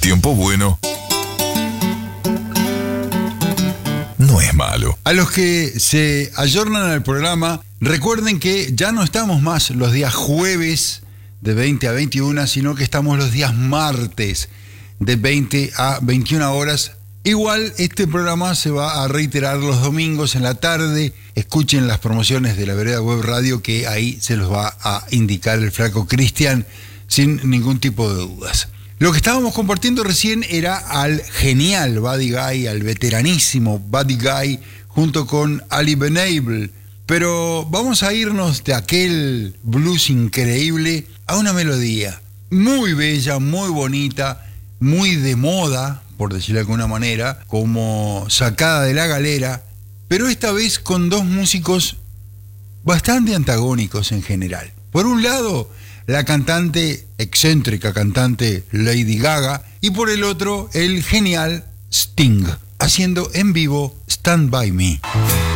tiempo bueno no es malo. A los que se ayornan al programa, recuerden que ya no estamos más los días jueves de 20 a 21, sino que estamos los días martes de 20 a 21 horas. Igual este programa se va a reiterar los domingos en la tarde. Escuchen las promociones de la Vereda Web Radio, que ahí se los va a indicar el flaco Cristian sin ningún tipo de dudas. Lo que estábamos compartiendo recién era al genial Buddy Guy, al veteranísimo Buddy Guy, junto con Ali Benable. Pero vamos a irnos de aquel blues increíble a una melodía muy bella, muy bonita, muy de moda, por decirlo de alguna manera, como sacada de la galera, pero esta vez con dos músicos bastante antagónicos en general. Por un lado, la excéntrica cantante Lady Gaga, y por el otro, el genial Sting, haciendo en vivo Stand By Me.